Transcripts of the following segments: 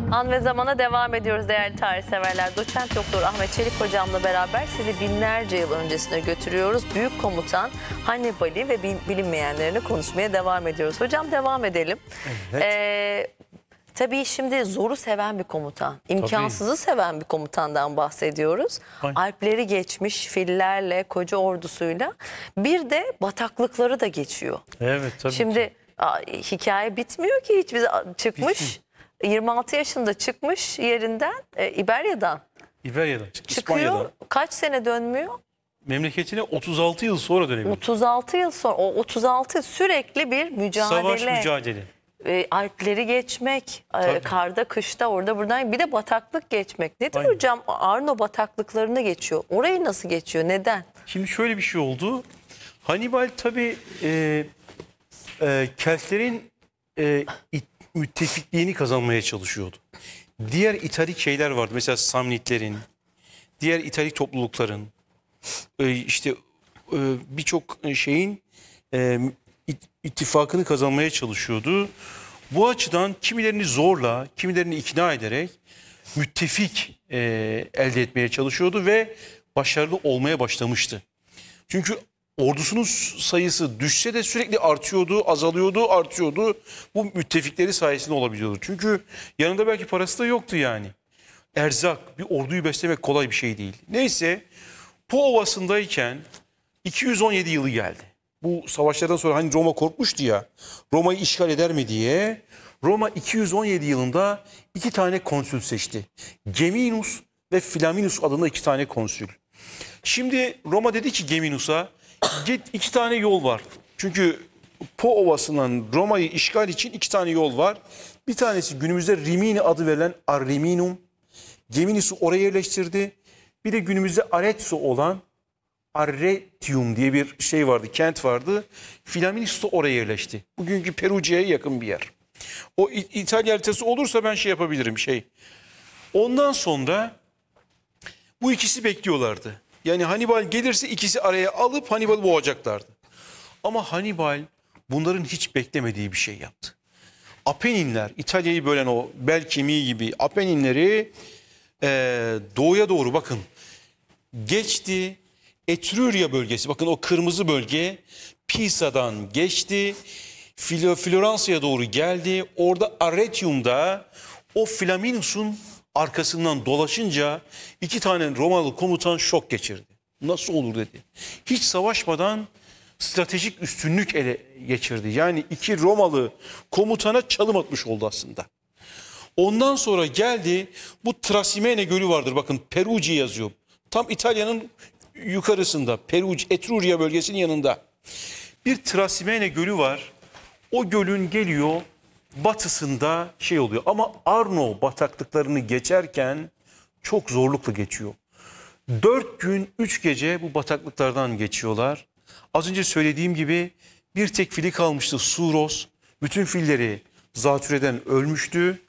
An ve zamana devam ediyoruz değerli tarihseverler. Doçent Doktor Ahmet Çelik hocamla beraber sizi binlerce yıl öncesine götürüyoruz. Büyük komutan Hannibal'i ve bilinmeyenlerini konuşmaya devam ediyoruz. Hocam devam edelim. Evet. Tabii şimdi zoru seven bir komutan, imkansızı seven bir komutandan bahsediyoruz. Aynen. Alpleri geçmiş fillerle, koca ordusuyla, bir de bataklıkları da geçiyor. Evet tabii. Şimdi hikaye bitmiyor ki hiç, bize çıkmış. Bitmiyor. 26 yaşında çıkmış yerinden, İberya'dan İberya'dan çıkıyor. İspanya'dan. Kaç sene dönmüyor? Memleketine 36 yıl sonra dönebilir. 36 yıl sonra. O 36 sürekli bir mücadele. Savaş mücadele. Alpleri geçmek, Tabii. karda, kışta, orada buradan, bir de bataklık geçmek. Nedir Aynen. hocam? Arno bataklıklarını geçiyor. Orayı nasıl geçiyor? Neden? Şimdi şöyle bir şey oldu. Hannibal tabii Keltlerin müttefikliğini kazanmaya çalışıyordu. Diğer İtalik şeyler vardı. Mesela Samnitlerin, diğer İtalik toplulukların, birçok şeyin ittifakını kazanmaya çalışıyordu. Bu açıdan kimilerini zorla, kimilerini ikna ederek müttefik elde etmeye çalışıyordu ve başarılı olmaya başlamıştı. Çünkü ordusunun sayısı düşse de sürekli artıyordu, azalıyordu, artıyordu. Bu müttefikleri sayesinde olabiliyordu. Çünkü yanında belki parası da yoktu yani. Erzak, bir orduyu beslemek kolay bir şey değil. Neyse, Po Ovası'ndayken 217 yılı geldi. Bu savaşlardan sonra hani Roma korkmuştu ya, Roma'yı işgal eder mi diye. Roma 217 yılında 2 tane konsül seçti. Geminus ve Flamininus adında 2 tane konsül. Şimdi Roma dedi ki Geminus'a, git 2 tane yol var. Çünkü Po Ovası'ndan Roma'yı işgal için 2 tane yol var. Bir tanesi günümüzde Rimini adı verilen Ariminum. Geminus'u oraya yerleştirdi. Bir de günümüzde Arezzo olan Arretium diye bir şey vardı, kent vardı. Flamininus da oraya yerleşti. Bugünkü Perugia'ya yakın bir yer. O İtalya haritası olursa ben şey yapabilirim Ondan sonra bu ikisi bekliyorlardı. Yani Hannibal gelirse ikisi araya alıp Hannibal'ı boğacaklardı. Ama Hannibal bunların hiç beklemediği bir şey yaptı. Apenninler, İtalya'yı bölen o bel kemiği gibi Apenninleri doğuya doğru bakın geçti. Etruria bölgesi, bakın o kırmızı bölge, Pisa'dan geçti. Floransa'ya doğru geldi. Orada Arretium'da o Flamininus'un arkasından dolaşınca 2 tane Romalı komutan şok geçirdi. Nasıl olur dedi. Hiç savaşmadan stratejik üstünlük ele geçirdi. Yani 2 Romalı komutana çalım atmış oldu aslında. Ondan sonra geldi, bu Trasimene Gölü vardır, bakın Perugia yazıyor. Tam İtalya'nın yukarısında, Etruria bölgesinin yanında. Bir Trasimene Gölü var. O gölün geliyor batısında oluyor. Ama Arno bataklıklarını geçerken çok zorlukla geçiyor. 4 gün 3 gece bu bataklıklardan geçiyorlar. Az önce söylediğim gibi bir tek fili kalmıştı, Suros. Bütün filleri zatürreden ölmüştü.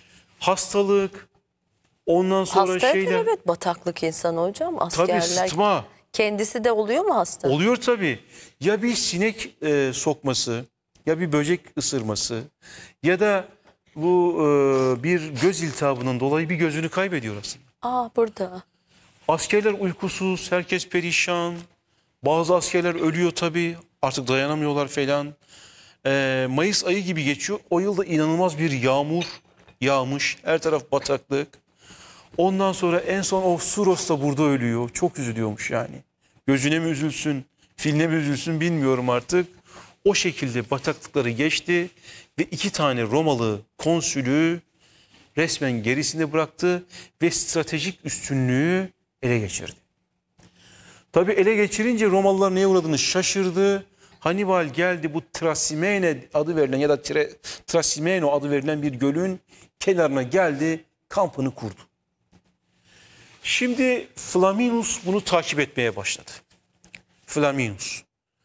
Hastalık, ondan sonra Hastayken evet, bataklık insanı hocam. Askerler, tabii sıtma. kendisi de oluyor mu hasta? Oluyor tabii. Ya bir sinek sokması, ya bir böcek ısırması, ya da bu bir göz iltihabının dolayı bir gözünü kaybediyor aslında. Burada. Askerler uykusuz, herkes perişan. Bazı askerler ölüyor tabii. Artık dayanamıyorlar falan. Mayıs ayı gibi geçiyor. O yılda inanılmaz bir yağmur yağmış. Her taraf bataklık. Ondan sonra en son o Suros da burada ölüyor. Çok üzülüyormuş yani. Gözüne mi üzülsün, filine mi üzülsün bilmiyorum artık. O şekilde bataklıkları geçti ve 2 tane Romalı konsülü resmen gerisinde bıraktı ve stratejik üstünlüğü ele geçirdi. Tabii ele geçirince Romalılar neye uğradığını şaşırdı. Hannibal geldi, bu Trasimene adı verilen ya da Trasimeno adı verilen bir gölün kenarına geldi, kampını kurdu. Şimdi Flamininus bunu takip etmeye başladı. Flamininus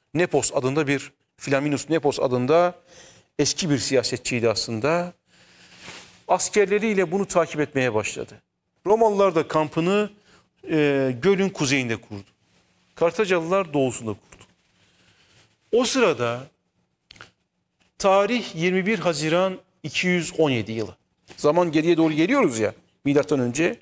Nepos adında eski bir siyasetçiydi aslında. Askerleriyle bunu takip etmeye başladı. Romalılar da kampını gölün kuzeyinde kurdu. Kartacalılar doğusunda kurdu. O sırada tarih 21 Haziran 217 yılı. Zaman geriye doğru geliyoruz ya milattan önce.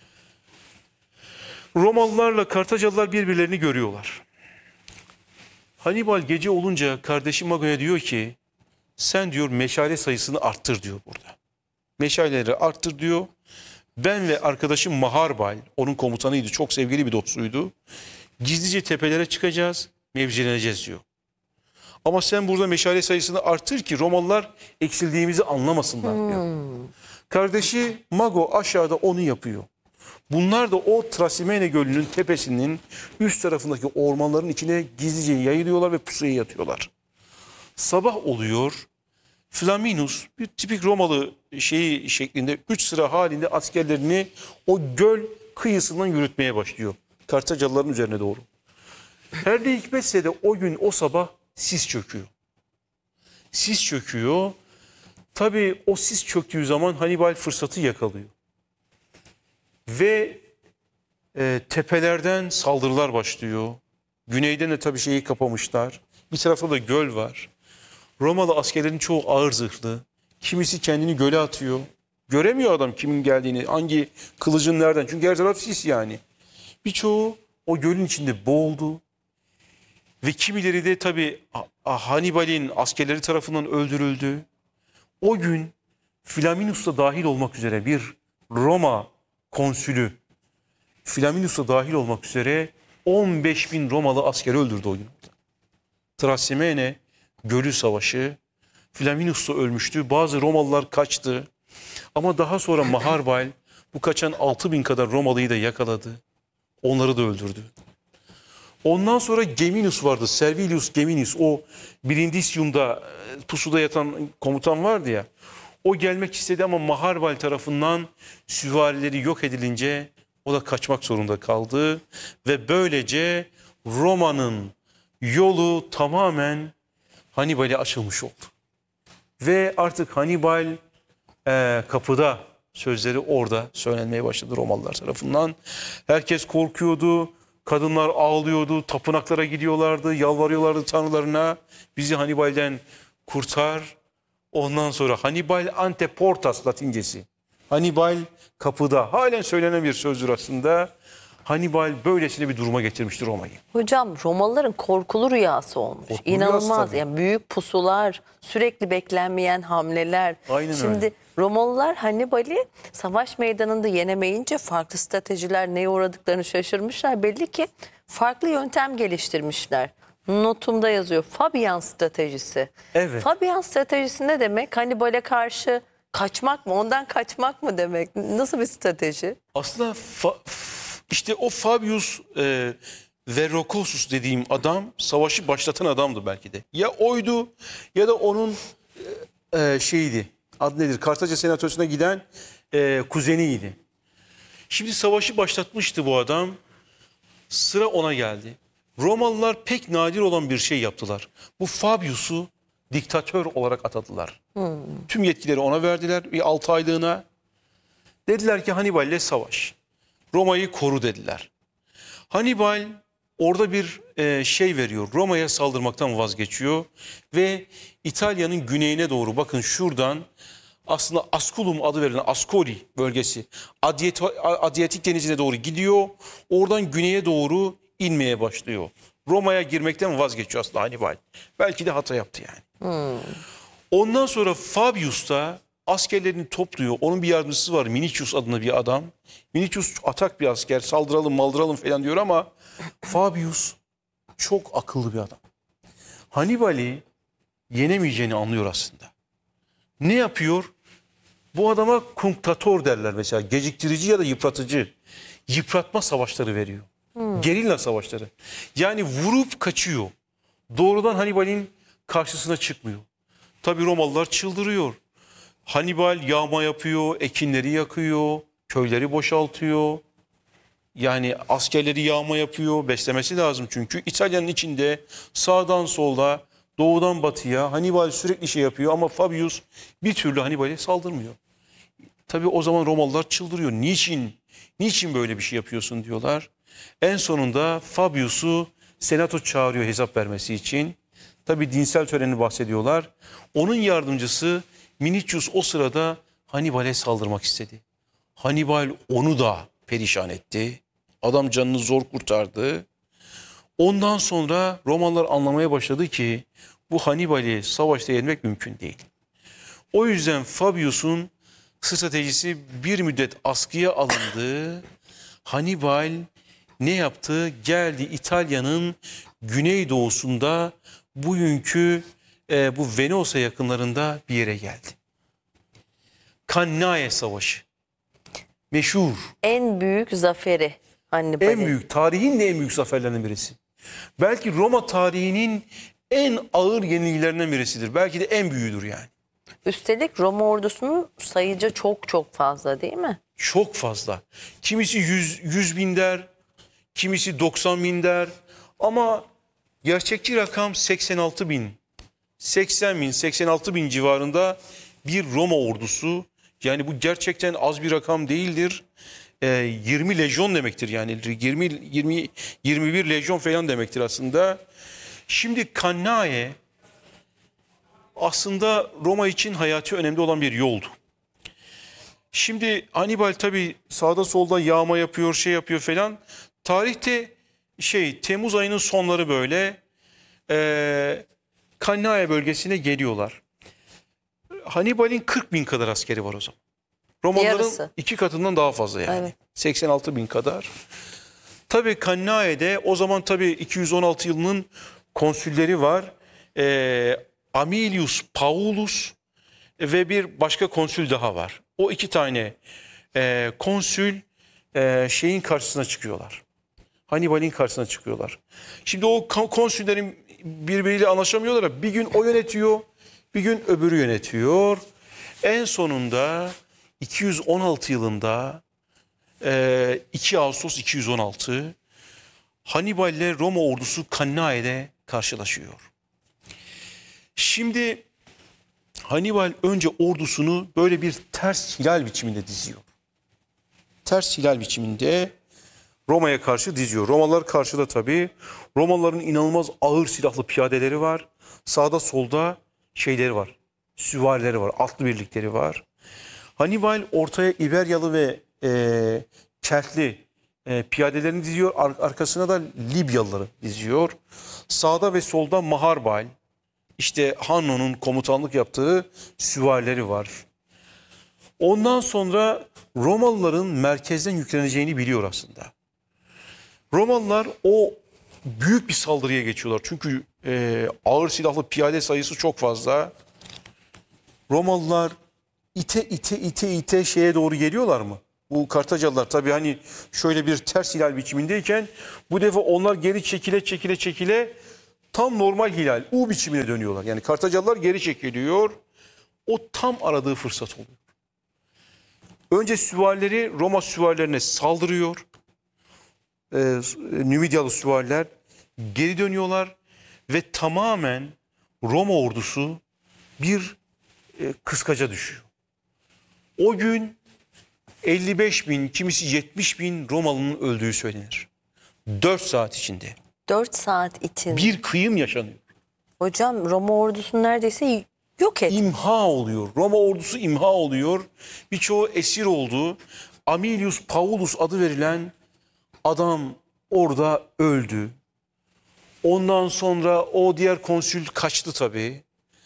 Romalılarla Kartacalılar birbirlerini görüyorlar. Hannibal gece olunca kardeşi Mago'ya diyor ki sen diyor meşale sayısını arttır diyor burada. Meşaleleri arttır diyor. Ben ve arkadaşım Maharbal, onun komutanıydı, çok sevgili bir dostuydu. Gizlice tepelere çıkacağız, mevzileneceğiz diyor. Ama sen burada meşale sayısını arttır ki Romalılar eksildiğimizi anlamasınlar diyor. Kardeşi Mago aşağıda onu yapıyor. Bunlar da o Trasimene Gölü'nün tepesinin üst tarafındaki ormanların içine gizlice yayılıyorlar ve pusuya yatıyorlar. Sabah oluyor. Flaminus bir tipik Romalı şeyi şeklinde 3 sıra halinde askerlerini o göl kıyısından yürütmeye başlıyor. Kartacalıların üzerine doğru. Her ne hikmetse de o gün o sabah sis çöküyor. Sis çöküyor. Tabii o sis çöktüğü zaman Hannibal fırsatı yakalıyor. Ve tepelerden saldırılar başlıyor. Güneyden de tabii şeyi kapamışlar. Bir tarafta da göl var. Romalı askerlerin çoğu ağır zırhlı. Kimisi kendini göle atıyor. Göremiyor adam kimin geldiğini, hangi kılıcın nereden. Çünkü her taraf sis yani. Birçoğu o gölün içinde boğuldu. Ve kimileri de tabii Hannibal'in askerleri tarafından öldürüldü. O gün Flaminus da dahil olmak üzere bir Roma konsülü, Flaminus da dahil olmak üzere 15.000 Romalı asker öldürdü o gün. Trasimene Gölü Savaşı, Flaminus da ölmüştü. Bazı Romalılar kaçtı. Ama daha sonra Maharbal bu kaçan 6.000 kadar Romalıyı da yakaladı. Onları da öldürdü. Ondan sonra Geminus vardı. Servilius Geminus, o Brindisium'da pusuda yatan komutan vardı ya. O gelmek istedi ama Maharbal tarafından süvarileri yok edilince o da kaçmak zorunda kaldı. Ve böylece Roma'nın yolu tamamen Hannibal'e açılmış oldu. Ve artık Hannibal kapıda, sözleri orada söylenmeye başladı Romalılar tarafından. Herkes korkuyordu. Kadınlar ağlıyordu, tapınaklara gidiyorlardı, yalvarıyorlardı tanrılarına. Bizi Hannibal'den kurtar. Ondan sonra Hannibal ante portas Latincesi. Hannibal kapıda. Halen söylenen bir sözdür aslında. Hannibal böylesine bir duruma getirmiştir Roma'yı. Hocam Romalıların korkulu rüyası olmuş. Korkulu rüyası İnanılmaz. tabii. Yani büyük pusular, sürekli beklenmeyen hamleler. Aynen Şimdi öyle. Romalılar Hannibal'i savaş meydanında yenemeyince farklı stratejiler neye uğradıklarını şaşırmışlar. Belli ki farklı yöntem geliştirmişler. Notumda yazıyor. Fabian stratejisi. Evet. Fabian stratejisi ne demek? Hannibal'e karşı kaçmak mı? Ondan kaçmak mı demek? Nasıl bir strateji? Aslında işte o Fabius Verrucosus dediğim adam savaşı başlatan adamdı belki de. Ya oydu ya da onun şeydi. Adı nedir? Kartaca senatosuna giden kuzeniydi. Şimdi savaşı başlatmıştı bu adam. Sıra ona geldi. Romalılar pek nadir olan bir şey yaptılar. Bu Fabius'u diktatör olarak atadılar. Tüm yetkileri ona verdiler bir 6 aylığına. Dediler ki Hannibal'le savaş. Roma'yı koru dediler. Hannibal orada bir şey veriyor. Roma'ya saldırmaktan vazgeçiyor. Ve İtalya'nın güneyine doğru, bakın şuradan aslında Asculum adı verilen Ascoli bölgesi Adriyatik Denizi'ne doğru gidiyor. Oradan güneye doğru inmeye başlıyor. Roma'ya girmekten vazgeçiyor aslında Hannibal. Belki de hata yaptı yani. Ondan sonra Fabius da askerlerini topluyor. Onun bir yardımcısı var, Minicius adında bir adam. Minicius atak bir asker, saldıralım maldıralım falan diyor ama Fabius çok akıllı bir adam. Hannibal'i yenemeyeceğini anlıyor aslında. Ne yapıyor? Bu adama kunctator derler mesela, geciktirici ya da yıpratıcı. Yıpratma savaşları veriyor. Gerilla savaşları. Yani vurup kaçıyor. Doğrudan Hannibal'in karşısına çıkmıyor. Tabii Romalılar çıldırıyor. Hannibal yağma yapıyor, ekinleri yakıyor, köyleri boşaltıyor. Yani askerleri yağma yapıyor, beslemesi lazım çünkü. İtalya'nın içinde sağdan solda, doğudan batıya Hannibal sürekli şey yapıyor ama Fabius bir türlü Hannibal'e saldırmıyor. Tabii o zaman Romalılar çıldırıyor. Niçin böyle bir şey yapıyorsun diyorlar. En sonunda Fabius'u senato çağırıyor hesap vermesi için. Tabii dinsel töreni bahsediyorlar. Onun yardımcısı Minicius o sırada Hannibal'e saldırmak istedi. Hannibal onu da perişan etti. Adam canını zor kurtardı. Ondan sonra Romalılar anlamaya başladı ki bu Hannibal'i savaşta yenmek mümkün değil. O yüzden Fabius'un stratejisi bir müddet askıya alındı. Hannibal ne yaptı? Geldi İtalya'nın güneydoğusunda bugünkü bu Venosa yakınlarında bir yere geldi. Cannae Savaşı. Meşhur. En büyük zaferi Hannibal'in. En büyük, tarihin de en büyük zaferlerinden birisi. Belki Roma tarihinin en ağır yenilgilerinden birisidir. Belki de en büyüğüdür yani. Üstelik Roma ordusunun sayıca çok fazla değil mi? Çok fazla. Kimisi 100 bin der, kimisi 90 bin der. Ama gerçekçi rakam 86 bin. 80 bin, 86 bin civarında bir Roma ordusu. Yani bu gerçekten az bir rakam değildir. 20 lejyon demektir yani 21 lejyon falan demektir aslında. Şimdi Cannae aslında Roma için hayati önemli olan bir yoldu. Şimdi Hannibal tabii sağda solda yağma yapıyor, şey yapıyor falan. Tarihte Temmuz ayının sonları böyle Cannae bölgesine geliyorlar. Hannibal'in 40 bin kadar askeri var o zaman. Romalıların Yarısı. 2 katından daha fazla yani. Evet. 86 bin kadar. Tabii Cannae'de o zaman tabii 216 yılının konsülleri var. Amilius Paulus ve bir başka konsül daha var. O 2 tane konsül şeyin karşısına çıkıyorlar. Hannibal'in karşısına çıkıyorlar. Şimdi o konsüllerin birbiriyle anlaşamıyorlar. Bir gün o yönetiyor, bir gün öbürü yönetiyor. En sonunda 216 yılında 2 Ağustos 216 Hannibal ile Roma ordusu Cannae'de karşılaşıyor. Şimdi Hannibal önce ordusunu böyle bir ters hilal biçiminde diziyor. Ters hilal biçiminde Roma'ya karşı diziyor. Romalılar karşıda tabii. Romalıların inanılmaz ağır silahlı piyadeleri var. Sağda solda şeyleri var. Süvarileri var. Atlı birlikleri var. Hannibal ortaya İberyalı ve Keltli piyadelerini diziyor. Arkasına da Libyalıları diziyor. Sağda ve solda Maharbal, işte Hanno'nun komutanlık yaptığı süvarileri var. Ondan sonra Romalıların merkezden yükleneceğini biliyor aslında. Romalılar o büyük bir saldırıya geçiyorlar. Çünkü ağır silahlı piyade sayısı çok fazla. Romalılar ite şeye doğru geliyorlar mı? Bu Kartacalılar tabii hani şöyle bir ters hilal biçimindeyken bu defa onlar geri çekile tam normal hilal U biçimine dönüyorlar. Yani Kartacalılar geri çekiliyor. O tam aradığı fırsat oluyor. Önce süvarileri Roma süvarilerine saldırıyor. Nümidyalı süvariler geri dönüyorlar ve tamamen Roma ordusu bir kıskaca düşüyor. O gün 55 bin, kimisi 70 bin Romalı'nın öldüğü söylenir. 4 saat içinde. 4 saat için. Bir kıyım yaşanıyor. Hocam Roma ordusunu neredeyse yok etti. İmha oluyor. Roma ordusu imha oluyor. Birçoğu esir oldu. Amilius Paulus adı verilen adam orada öldü. Ondan sonra o diğer konsül kaçtı tabii.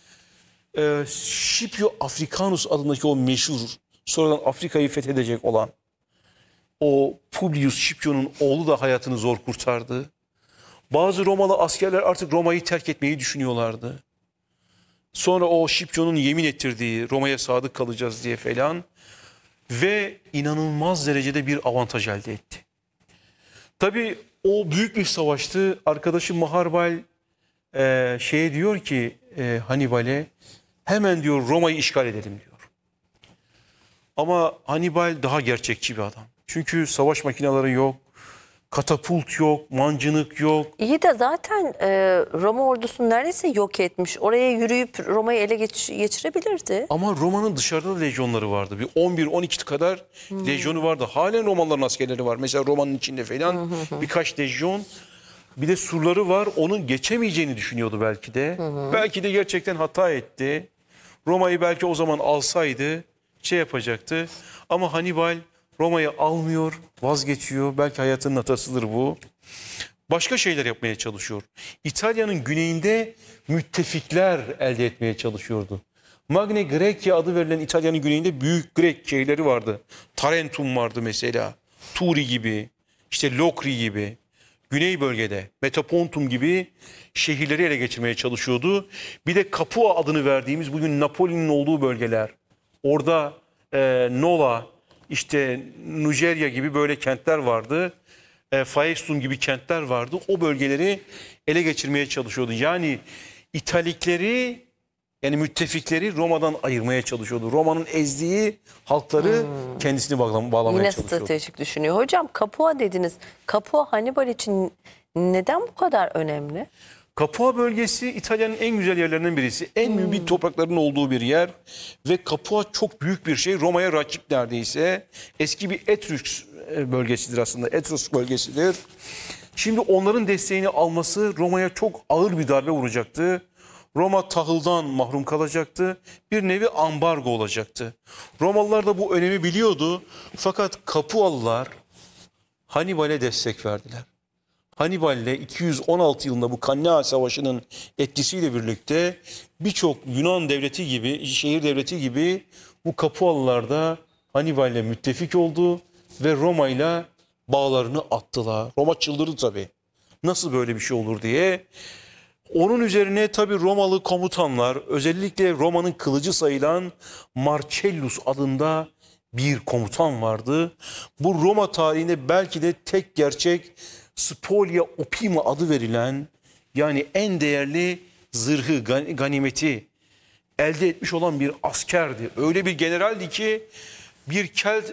Scipio Africanus adındaki o meşhur sonradan Afrika'yı fethedecek olan o Publius Scipio'nun oğlu da hayatını zor kurtardı. Bazı Romalı askerler artık Roma'yı terk etmeyi düşünüyorlardı. Sonra o Scipio'nun yemin ettirdiği Roma'ya sadık kalacağız diye falan ve inanılmaz derecede bir avantaj elde etti. Tabii o büyük bir savaştı. Arkadaşı Maharbal diyor ki Hannibal'e hemen diyor Roma'yı işgal edelim diyor. Ama Hannibal daha gerçekçi bir adam. Çünkü savaş makineleri yok, katapult yok, mancınık yok. İyi de zaten Roma ordusunu neredeyse yok etmiş. Oraya yürüyüp Roma'yı ele geçirebilirdi. Ama Roma'nın dışarıda da lejyonları vardı. Bir 11-12 kadar lejyonu vardı. Halen Romalıların askerleri var. Mesela Roma'nın içinde falan birkaç lejyon. Bir de surları var. Onun geçemeyeceğini düşünüyordu belki de. Belki de gerçekten hata etti. Roma'yı belki o zaman alsaydı şey yapacaktı. Ama Hannibal Roma'yı almıyor, vazgeçiyor. Belki hayatının hatasıdır bu. Başka şeyler yapmaya çalışıyor. İtalya'nın güneyinde müttefikler elde etmeye çalışıyordu. Magna Graecia adı verilen İtalya'nın güneyinde büyük Grek şehirleri vardı. Tarentum vardı mesela. Turi gibi, işte Lokri gibi. Güney bölgede Metapontum gibi şehirleri ele geçirmeye çalışıyordu. Bir de Capua adını verdiğimiz bugün Napoli'nin olduğu bölgeler. Orada Nola, işte Nuceria gibi böyle kentler vardı. Faestum gibi kentler vardı. O bölgeleri ele geçirmeye çalışıyordu. Yani İtalikleri, yani müttefikleri Roma'dan ayırmaya çalışıyordu. Roma'nın ezdiği halkları kendisini bağlamaya Yine çalışıyordu. stratejik düşünüyor. Hocam Capua dediniz. Capua Hannibal için neden bu kadar önemli? Capua bölgesi İtalya'nın en güzel yerlerinden birisi. En mümbit toprakların olduğu bir yer. Ve Capua çok büyük bir şey. Roma'ya rakip neredeyse. Eski bir Etrüsk bölgesidir aslında. Etrüsk bölgesidir. Şimdi onların desteğini alması Roma'ya çok ağır bir darbe vuracaktı. Roma tahıldan mahrum kalacaktı. Bir nevi ambargo olacaktı. Romalılar da bu önemi biliyordu. Fakat Capualılar Hannibal'e destek verdiler. Hannibal'le 216 yılında bu Cannae Savaşı'nın etkisiyle birlikte birçok Yunan devleti gibi, şehir devleti gibi bu Capualılar da Hannibal'le müttefik oldu ve Roma'yla bağlarını attılar. Roma çıldırdı tabii. Nasıl böyle bir şey olur diye. Onun üzerine tabii Romalı komutanlar, özellikle Roma'nın kılıcı sayılan Marcellus adında bir komutan vardı. Bu Roma tarihinde belki de tek gerçek Spolia Opima adı verilen, yani en değerli zırhı, ganimeti elde etmiş olan bir askerdi. Öyle bir generaldi ki bir Kelt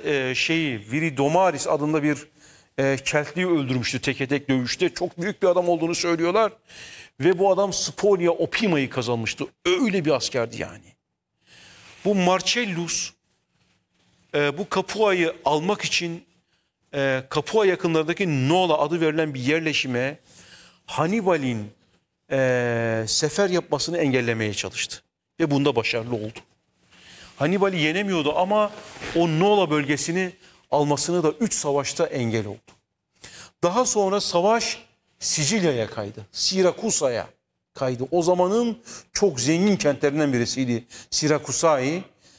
Viridomaris adında bir Keltliyi öldürmüştü teke tek dövüşte. Çok büyük bir adam olduğunu söylüyorlar. Ve bu adam Spolia Opima'yı kazanmıştı. Öyle bir askerdi yani. Bu Marcellus bu Capua'yı almak için Capua yakınlarındaki Nola adı verilen bir yerleşime Hannibal'in sefer yapmasını engellemeye çalıştı. Ve bunda başarılı oldu. Hannibal'i yenemiyordu ama o Nola bölgesini almasını da 3 savaşta engel oldu. Daha sonra savaş Sicilya'ya kaydı. Sirakusa'ya kaydı. O zamanın çok zengin kentlerinden birisiydi Sirakusai.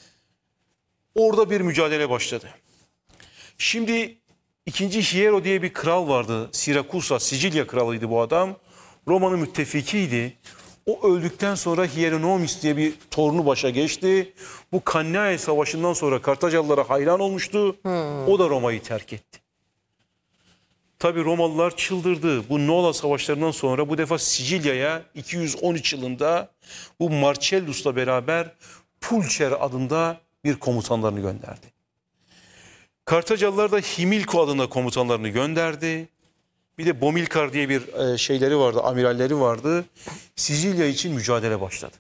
Orada bir mücadele başladı. Şimdi 2. Hiero diye bir kral vardı. Sirakusa, Sicilya kralıydı bu adam. Roma'nın müttefikiydi. O öldükten sonra Hieronymus diye bir torunu başa geçti. Bu Cannae Savaşı'ndan sonra Kartacalılara hayran olmuştu. O da Roma'yı terk etti. Tabii Romalılar çıldırdı. Bu Nola savaşlarından sonra bu defa Sicilya'ya 213 yılında bu Marcellus'la beraber Pulcher adında bir komutanlarını gönderdi. Kartacalılar da Himilko adında komutanlarını gönderdi. Bir de Bomilkar diye bir şeyleri vardı, amiralleri vardı. Sicilya için mücadele başladı.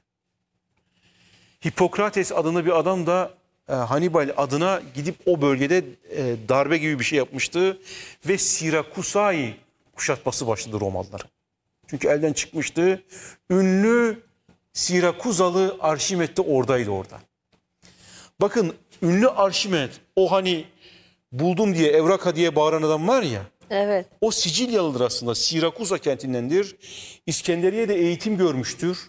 Hippokrates adında bir adam da Hannibal adına gidip o bölgede darbe gibi bir şey yapmıştı. Ve Sirakusai kuşatması başladı Romalıların. Çünkü elden çıkmıştı. Ünlü Sirakuzalı Arşimet de oradaydı orada. Bakın ünlü Arşimet, o hani buldum diye Evraka diye bağıran adam var ya. Evet. O Sicilyalıdır aslında. Sirakusa kentindendir. İskenderiye'de eğitim görmüştür.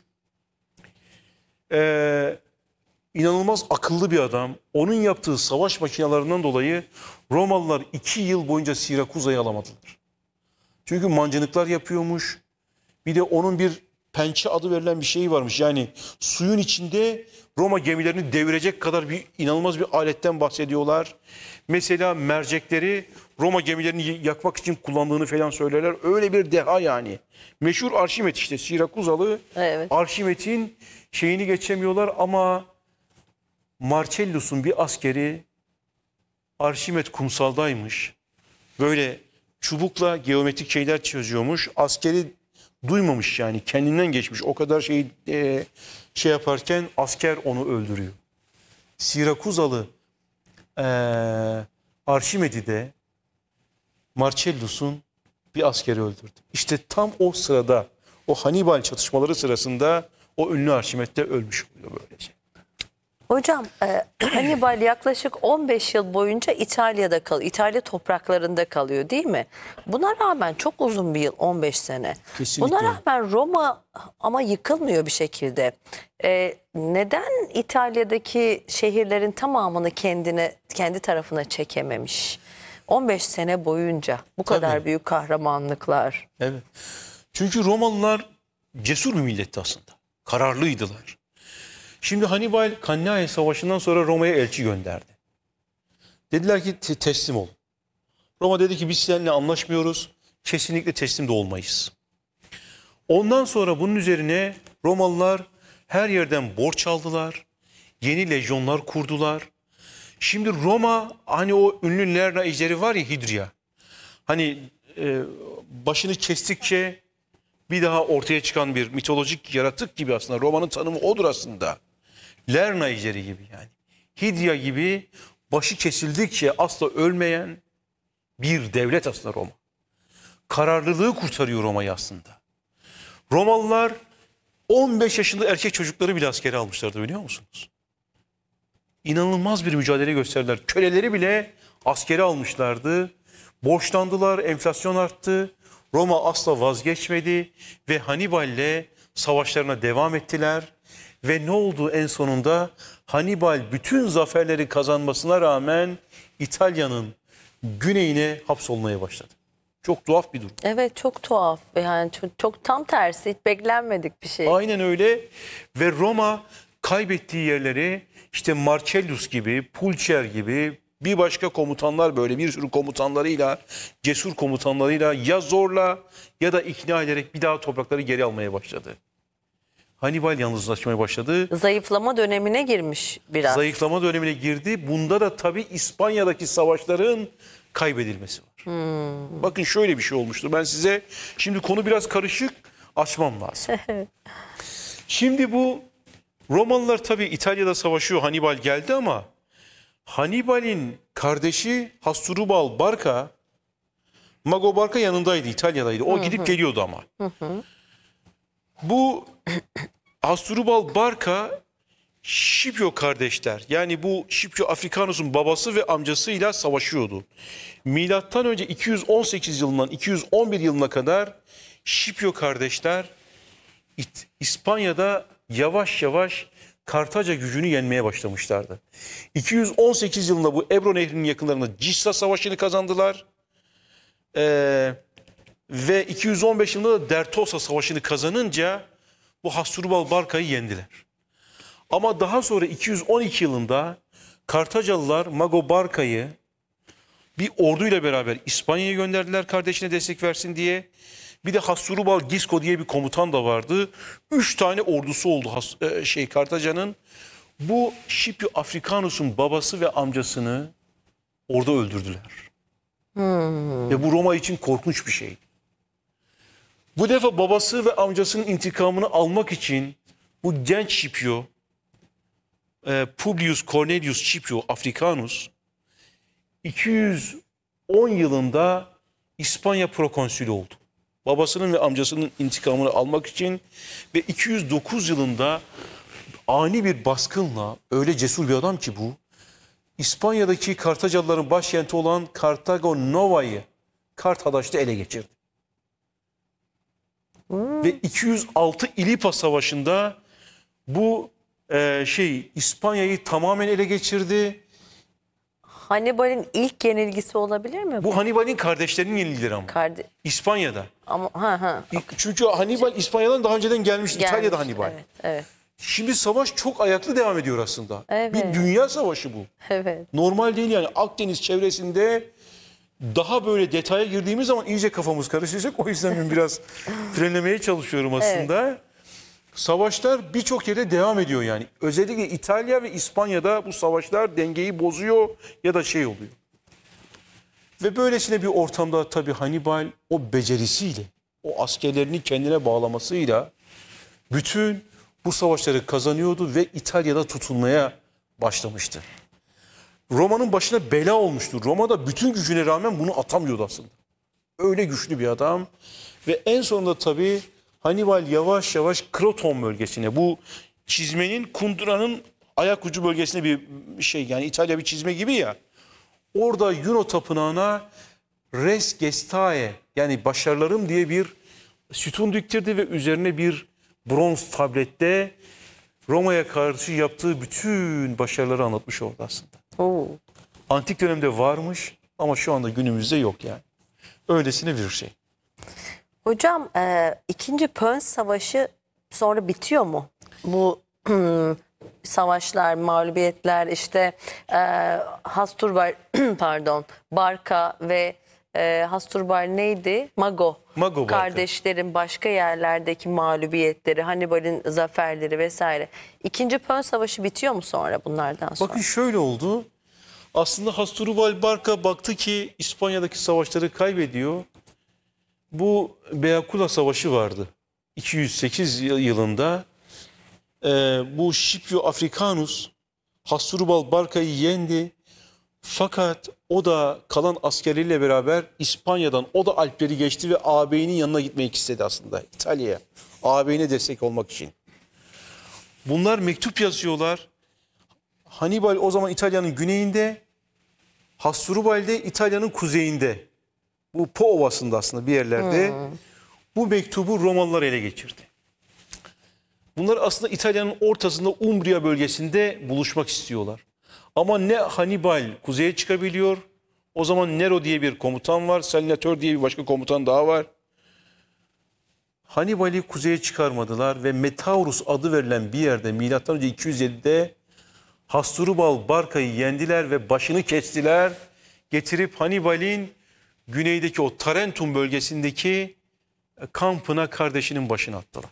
İnanılmaz akıllı bir adam. Onun yaptığı savaş makinelerinden dolayı Romalılar 2 yıl boyunca Sirakusa'yı alamadılar. Çünkü mancınıklar yapıyormuş. Bir de onun bir pençe adı verilen bir şey varmış. Yani suyun içinde Roma gemilerini devirecek kadar bir inanılmaz bir aletten bahsediyorlar. Mesela mercekleri Roma gemilerini yakmak için kullandığını falan söylerler. Öyle bir deha yani. Meşhur Arşimet işte, Sirakuzalı. Evet. Arşimet'in şeyini geçemiyorlar ama Marcellus'un bir askeri, Arşimet kumsaldaymış. Böyle çubukla geometrik şeyler çözüyormuş. Askeri duymamış yani, kendinden geçmiş. O kadar şey yaparken asker onu öldürüyor. Sirakuzalı Arşimet'i de Marcellus'un bir askeri öldürdü. İşte tam o sırada, o Hannibal çatışmaları sırasında o ünlü Arşimet de ölmüş oluyor böylece. Hocam Hannibal yaklaşık 15 yıl boyunca İtalya'da kalıyor. İtalya topraklarında kalıyor değil mi? Buna rağmen çok uzun bir yıl, 15 sene. Kesinlikle. Buna rağmen Roma ama yıkılmıyor bir şekilde. Neden İtalya'daki şehirlerin tamamını kendi tarafına çekememiş? 15 sene boyunca bu kadar Tabii. büyük kahramanlıklar. Evet. Çünkü Romalılar cesur bir milletti aslında. Kararlıydılar. Şimdi Hannibal Cannae Savaşı'ndan sonra Roma'ya elçi gönderdi. Dediler ki teslim ol. Roma dedi ki biz seninle anlaşmıyoruz. Kesinlikle teslim de olmayız. Ondan sonra bunun üzerine Romalılar her yerden borç aldılar. Yeni lejyonlar kurdular. Şimdi Roma hani o ünlü Lerna ejderi var ya, Hidria. Hani başını kestikçe bir daha ortaya çıkan bir mitolojik yaratık gibi aslında. Roma'nın tanımı odur aslında. Lerna ejderi gibi yani. Hidria gibi başı kesildikçe asla ölmeyen bir devlet aslında Roma. Kararlılığı kurtarıyor Roma'yı aslında. Romalılar 15 yaşında erkek çocukları bile askere almışlardı, biliyor musunuz? İnanılmaz bir mücadele gösterdiler. Köleleri bile askere almışlardı. Borçlandılar, enflasyon arttı. Roma asla vazgeçmedi ve Hannibal'le savaşlarına devam ettiler. Ve ne oldu en sonunda? Hannibal bütün zaferleri kazanmasına rağmen İtalya'nın güneyine hapsolmaya başladı. Çok tuhaf bir durum. Evet, çok tuhaf. Yani çok tam tersi, hiç beklenmedik bir şey. Aynen öyle ve Roma kaybettiği yerleri işte Marcellus gibi, Pulcher gibi bir başka komutanlar, böyle bir sürü komutanlarıyla, cesur komutanlarıyla ya zorla ya da ikna ederek bir daha toprakları geri almaya başladı. Hannibal yalnızlaşmaya başladı. Zayıflama dönemine girmiş biraz. Zayıflama dönemine girdi. Bunda da tabii İspanya'daki savaşların kaybedilmesi var. Bakın şöyle bir şey olmuştu. Ben size şimdi konu biraz karışık, açmam lazım. Şimdi bu Romalılar tabii İtalya'da savaşıyor. Hannibal geldi ama Hannibal'in kardeşi Hasdrubal Barca, Mago Barca yanındaydı, İtalya'daydı. O gidip geliyordu ama. Bu Hasdrubal Barca Scipio kardeşler, yani bu Scipio Africanus'un babası ve amcasıyla savaşıyordu. Milattan önce 218 yılından 211 yılına kadar Scipio kardeşler İspanya'da yavaş yavaş Kartaca gücünü yenmeye başlamışlardı. 218 yılında bu Ebro Nehri'nin yakınlarında Cissa Savaşı'nı kazandılar. Ve 215 yılında da Dertosa Savaşı'nı kazanınca bu Hasdrubal Barca'yı yendiler. Ama daha sonra 212 yılında Kartacalılar Mago Barca'yı bir orduyla beraber İspanya'ya gönderdiler kardeşine destek versin diye. Bir de Hasdrubal Gisco diye bir komutan da vardı. 3 tane ordusu oldu Kartaca'nın. Bu Scipio Africanus'un babası ve amcasını orada öldürdüler. Ve bu Roma için korkunç bir şey. Bu defa babası ve amcasının intikamını almak için bu genç Scipio, Publius Cornelius Scipio Africanus 210 yılında İspanya prokonsülü oldu. Babasının ve amcasının intikamını almak için ve 209 yılında ani bir baskınla, öyle cesur bir adam ki bu, İspanya'daki Kartacalıların başkenti olan Kartago Nova'yı Karthadaş'ta ele geçirdi. Ve 206 İlipa Savaşı'nda bu İspanya'yı tamamen ele geçirdi. Hannibal'in ilk yenilgisi olabilir mi? Bu Hannibal'in kardeşlerinin yenilgileri ama. İspanya'da. Ama Çünkü Hannibal İspanya'dan daha önceden gelmişti. gelmiş. İtalya'da Hannibal. Evet, evet. Şimdi savaş çok ayaklı devam ediyor aslında. Evet. Bir dünya savaşı bu. Evet. Normal değil yani. Akdeniz çevresinde daha böyle detaya girdiğimiz zaman iyice kafamız karışacak. O yüzden ben biraz frenlemeye çalışıyorum aslında. Savaşlar birçok yerde devam ediyor yani. Özellikle İtalya ve İspanya'da bu savaşlar dengeyi bozuyor ya da oluyor. Ve böylesine bir ortamda tabii Hannibal o becerisiyle, o askerlerini kendine bağlamasıyla bütün bu savaşları kazanıyordu ve İtalya'da tutulmaya başlamıştı. Roma'nın başına bela olmuştu. Roma'da bütün gücüne rağmen bunu atamıyordu aslında. Öyle güçlü bir adam. Ve en sonunda tabii Hannibal yavaş yavaş Kroton bölgesine, bu çizmenin, kunduranın ayak ucu bölgesinde bir şey, yani İtalya bir çizme gibi ya. Orada Yuno tapınağına Res Gestae, yani başarılarım diye bir sütun diktirdi ve üzerine bir bronz tablette Roma'ya karşı yaptığı bütün başarıları anlatmış orada aslında. Oo. Antik dönemde varmış ama şu anda günümüzde yok yani. Öylesine bir şey. Hocam İkinci Pön Savaşı sonra bitiyor mu? Bu savaşlar, mağlubiyetler, işte Hasdrubal pardon, Barca ve Hasdrubal neydi? Mago. Mago Barca. Kardeşlerin başka yerlerdeki mağlubiyetleri, Hannibal'in zaferleri vesaire. İkinci Pön Savaşı bitiyor mu sonra bunlardan sonra? Bakın şöyle oldu. Aslında Hasdrubal Barca baktı ki İspanya'daki savaşları kaybediyor. Bu Beakula Savaşı vardı. 208 yılında bu Scipio Africanus Hasdrubal Barca'yı yendi. Fakat o da kalan askerleriyle beraber İspanya'dan, o da Alpleri geçti ve ağabeyinin yanına gitmek istedi aslında, İtalya'ya. Ağabeyine destek olmak için. Bunlar mektup yazıyorlar. Hannibal o zaman İtalya'nın güneyinde, Hasdrubal de İtalya'nın kuzeyinde. Bu Po Ovası'nda aslında bir yerlerde. Bu mektubu Romalılar ele geçirdi. Bunlar aslında İtalya'nın ortasında Umbria bölgesinde buluşmak istiyorlar. Ama ne Hannibal kuzeye çıkabiliyor. O zaman Nero diye bir komutan var. Salinator diye bir başka komutan daha var. Hannibal'i kuzeye çıkarmadılar ve Metaurus adı verilen bir yerde M.Ö. 207'de Hasdrubal Barca'yı yendiler ve başını kestiler. Getirip Hannibal'in güneydeki o Tarentum bölgesindeki kampına kardeşinin başını attılar.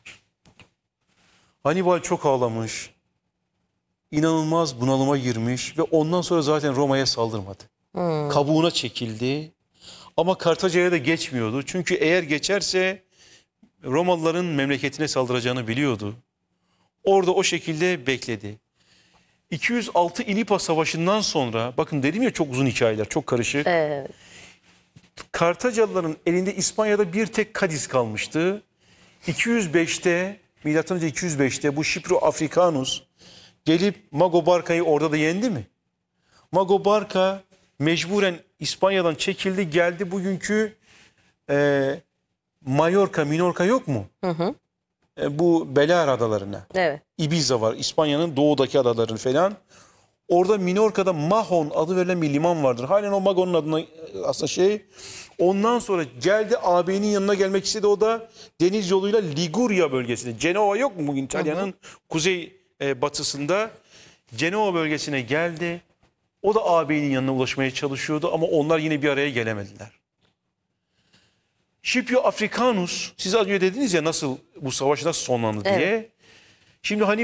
Hannibal çok ağlamış, inanılmaz bunalıma girmiş ve ondan sonra zaten Roma'ya saldırmadı. Kabuğuna çekildi ama Kartaca'ya da geçmiyordu. Çünkü eğer geçerse Romalıların memleketine saldıracağını biliyordu. Orada o şekilde bekledi. 206 İlipa Savaşı'ndan sonra, bakın dedim ya çok uzun hikayeler, çok karışık. Evet. Kartacalıların elinde İspanya'da bir tek Kadiz kalmıştı. 205'te, milattan önce 205'te bu Scipio Africanus gelip Mago Barca'yı orada da yendi mi? Mago Barca mecburen İspanya'dan çekildi, geldi bugünkü Mallorca, Minorca yok mu? Bu Balear adalarına. Evet. Ibiza var, İspanya'nın doğudaki adaların falan. Orada Minorca'da Mahon adı verilen bir liman vardır. Halen o Magon'un adına aslında şey. Ondan sonra geldi, ağabeyinin yanına gelmek istedi. O da deniz yoluyla Liguria bölgesine. Cenova yok mu bugün İtalya'nın kuzey batısında? Cenova bölgesine geldi. O da ağabeyinin yanına ulaşmaya çalışıyordu ama onlar yine bir araya gelemediler. Scipio Africanus, siz az önce dediniz ya nasıl bu savaş nasıl sonlandı diye. Şimdi hani